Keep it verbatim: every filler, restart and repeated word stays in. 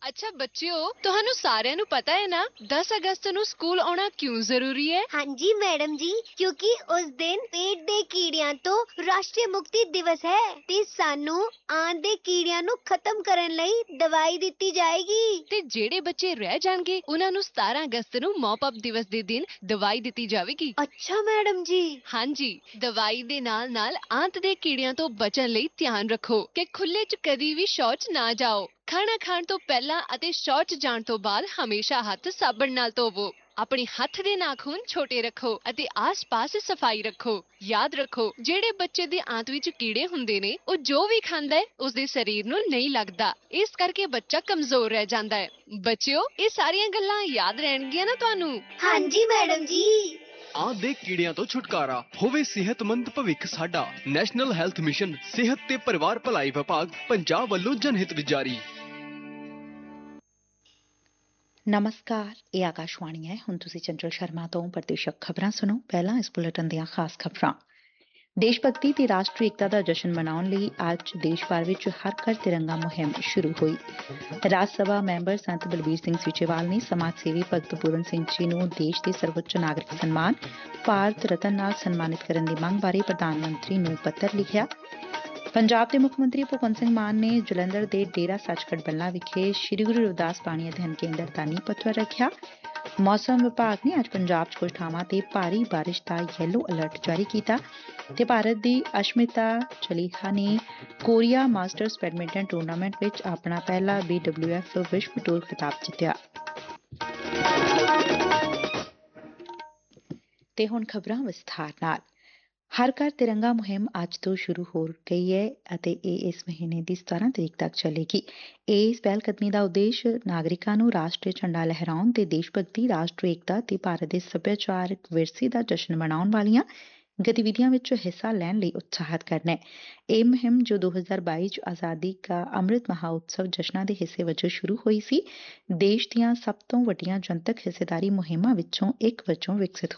ਅੱਛਾ ਬੱਚਿਓ, ਤੁਹਾਨੂੰ ਸਾਰਿਆਂ ਨੂੰ ਪਤਾ ਹੈ ਨਾ ਦਸ ਅਗਸਤ ਨੂੰ ਸਕੂਲ ਆਉਣਾ ਕਿਉਂ ਜ਼ਰੂਰੀ ਹੈ? ਹਾਂਜੀ ਮੈਡਮ ਜੀ, ਕਿਉਂਕਿ ਉਸ ਦਿਨ ਪੇਟ ਦੇ ਕੀੜਿਆਂ ਤੋਂ ਰਾਸ਼ਟਰੀ ਮੁਕਤੀ ਦਿਵਸ ਹੈ ਤੇ ਸਾਨੂੰ ਆਂਤ ਦੇ ਕੀੜਿਆਂ ਨੂੰ ਖਤਮ ਕਰਨ ਲਈ ਦਵਾਈ ਦਿੱਤੀ ਜਾਏਗੀ। ਤੇ ਜਿਹੜੇ ਬੱਚੇ ਰਹਿ ਜਾਣਗੇ ਉਹਨਾਂ ਨੂੰ ਸਤਾਰਾਂ ਅਗਸਤ ਨੂੰ ਮੌਪ ਅਪ ਦਿਵਸ ਦੇ ਦਿਨ ਦਵਾਈ ਦਿੱਤੀ ਜਾਵੇਗੀ। ਅੱਛਾ ਮੈਡਮ ਜੀ। ਹਾਂਜੀ, ਦਵਾਈ ਦੇ ਨਾਲ ਨਾਲ ਆਂਤ ਦੇ ਕੀੜਿਆਂ ਤੋਂ ਬਚਣ ਲਈ ਧਿਆਨ ਰੱਖੋ ਕਿ ਖੁੱਲੇ 'ਚ ਕਦੀ ਵੀ ਸ਼ੌਚ ਨਾ ਜਾਓ। ਖਾਣਾ ਖਾਣ ਤੋਂ ਪਹਿਲਾਂ ਅਤੇ ਸ਼ੌਚ ਜਾਣ ਤੋਂ ਬਾਅਦ ਹਮੇਸ਼ਾ ਹੱਥ ਸਾਬਣ ਨਾਲ ਧੋਵੋ। ਆਪਣੇ ਹੱਥ ਦੇ ਨਾਖੂਨ ਛੋਟੇ ਰੱਖੋ ਅਤੇ ਆਸ-ਪਾਸ ਸਫਾਈ ਰੱਖੋ। ਯਾਦ ਰੱਖੋ, ਜਿਹੜੇ ਬੱਚੇ ਦੇ ਆਂਤ ਵਿੱਚ ਕੀੜੇ ਹੁੰਦੇ ਨੇ ਉਹ ਜੋ ਵੀ ਖਾਂਦਾ ਹੈ ਉਸਦੇ ਸਰੀਰ ਨੂੰ ਨਹੀਂ ਲੱਗਦਾ, ਇਸ ਕਰਕੇ ਬੱਚਾ ਕਮਜ਼ੋਰ ਰਹਿ ਜਾਂਦਾ ਹੈ। ਬੱਚਿਓ, ਇਹ ਸਾਰੀਆਂ ਗੱਲਾਂ ਯਾਦ ਰਹਿਣਗੀਆਂ ਨਾ ਤੁਹਾਨੂੰ? ਹਾਂਜੀ ਮੈਡਮ ਜੀ। ਆਂਤ ਦੇ ਕੀੜਿਆਂ ਤੋਂ ਛੁਟਕਾਰਾ ਹੋਵੇ, ਸਿਹਤਮੰਦ ਭਵਿੱਖ ਸਾਡਾ। ਨੈਸ਼ਨਲ ਹੈਲਥ ਮਿਸ਼ਨ, ਸਿਹਤ ਤੇ ਪਰਿਵਾਰ ਭਲਾਈ ਵਿਭਾਗ, ਪੰਜਾਬ ਵੱਲੋਂ ਜਨਹਿਤ ਵਿੱਚ ਜਾਰੀ। ਨਮਸਕਾਰ, ਇਹ ਆਕਾਸ਼ਵਾਣੀ ਹੈ। ਹੁਣ ਤੁਸੀਂ ਚੰਚਲ ਸ਼ਰਮਾ ਤੋਂ ਪ੍ਰਤੀਸ਼ਕ ਖਬਰਾਂ ਸੁਣੋ। ਪਹਿਲਾਂ ਇਸ ਬੁਲੇਟਿਨ ਦੀਆਂ ਖਾਸ ਖਬਰਾਂ। ਦੇਸ਼ ਭਗਤੀ ਤੇ ਰਾਸ਼ਟਰੀ ਏਕਤਾ ਦਾ ਜਸ਼ਨ ਮਨਾਉਣ ਲਈ ਅੱਜ ਦੇਸ਼ ਭਰ ਵਿੱਚ ਹਰ ਘਰ ਤਿਰੰਗਾ ਮੁਹਿੰਮ ਸ਼ੁਰੂ ਹੋਈ। ਰਾਜ ਸਭਾ ਮੈਂਬਰ ਸੰਤ ਬਲਬੀਰ ਸਿੰਘ ਸੀਚੇਵਾਲ ਨੇ ਸਮਾਜ ਸੇਵੀ ਭਗਤ ਪੂਰਨ ਸਿੰਘ ਜੀ ਨੂੰ ਦੇਸ਼ ਦੇ ਸਰਵਉੱਚ ਨਾਗਰਿਕ ਸਨਮਾਨ ਭਾਰਤ ਰਤਨ ਨਾਲ ਸਨਮਾਨਿਤ ਕਰਨ ਦੀ ਮੰਗ ਬਾਰੇ ਪ੍ਰਧਾਨ ਮੰਤਰੀ ਨੂੰ ਪੱਤਰ ਲਿਖਿਆ। ਪੰਜਾਬ ਦੇ ਮੁੱਖ ਮੰਤਰੀ ਭਗਵੰਤ ਸਿੰਘ ਮਾਨ ਨੇ ਜਲੰਧਰ ਦੇ ਡੇਰਾ ਸੱਚਖੰਡ ਬੱਲਾ ਵਿਖੇ ਸ੍ਰੀ ਗੁਰੂ ਰਵਿਦਾਸ ਪਾਣੀ ਅਧਿਐਨ ਕੇਂਦਰ ਦਾ ਨੀਂਹ ਪੱਥਰ ਰੱਖਿਆ। ਮੌਸਮ ਵਿਭਾਗ ਨੇ ਅੱਜ ਪੰਜਾਬ 'ਚ ਕੁਝ ਥਾਵਾਂ ਤੇ ਭਾਰੀ ਬਾਰਿਸ਼ ਦਾ ਯੈਲੋ ਅਲਰਟ ਜਾਰੀ ਕੀਤਾ ਤੇ ਭਾਰਤ ਦੀ ਅਸ਼ਮਿਤਾ ਚਲੀਹਾ ਨੇ ਕੋਰੀਆ ਮਾਸਟਰਸ ਬੈਡਮਿੰਟਨ ਟੂਰਨਾਮੈਂਟ ਵਿੱਚ ਆਪਣਾ ਪਹਿਲਾ ਬੀ ਡਬਲਿਊ ਐਫ ਵਿਸ਼ਵ ਟੂਰ ਖਿਤਾਬ ਜਿੱਤਿਆ। ਤੇ ਹੁਣ ਖਬਰਾਂ ਵਿਸਥਾਰ ਨਾਲ। ਹਰ ਘਰ ਤਿਰੰਗਾ ਮੁਹਿੰਮ ਅੱਜ ਤੋਂ ਸ਼ੁਰੂ ਹੋ ਗਈ ਹੈ ਅਤੇ ਇਹ ਇਸ ਮਹੀਨੇ ਦੀ ਸਤਾਰਾਂ ਤਰੀਕ ਤੱਕ ਚੱਲੇਗੀ। ਇਸ ਪਹਿਲ ਕਦਮੀ ਦਾ ਉਦੇਸ਼ ਨਾਗਰਿਕਾਂ ਨੂੰ ਰਾਸ਼ਟਰੀ ਝੰਡਾ ਲਹਿਰਾਉਣ ਤੇ ਦੇਸ਼ ਭਗਤੀ, ਰਾਸ਼ਟਰੀ ਏਕਤਾ ਤੇ ਭਾਰਤ ਦੇ ਸੱਭਿਆਚਾਰਕ ਵਿਰਸੇ ਦਾ ਜਸ਼ਨ ਮਨਾਉਣ ਵਾਲੀਆਂ ਗਤੀਵਿਧੀਆਂ ਵਿੱਚ ਹਿੱਸਾ ਲੈਣ ਲਈ ਉਤਸ਼ਾਹਿਤ ਕਰਨਾ ਹੈ। ਇਹ ਮੁਹਿੰਮ ਜੋ ਦੋ ਹਜ਼ਾਰ ਬਾਈ ਚ ਆਜ਼ਾਦੀ ਕਾ ਅੰਮ੍ਰਿਤ ਮਹਾਉਤਸਵ ਜਸ਼ਨਾਂ ਦੇ ਹਿੱਸੇ ਵਜੋਂ ਸ਼ੁਰੂ ਹੋਈ ਸੀ, ਦੇਸ਼ ਦੀਆਂ ਸਭ ਤੋਂ ਵੱਡੀਆਂ ਜਨਤਕ ਹਿੱਸੇਦਾਰੀ ਮੁਹਿੰਮਾਂ ਵਿੱਚੋਂ ਇੱਕ ਵਜੋਂ ਵਿਕਸਿਤ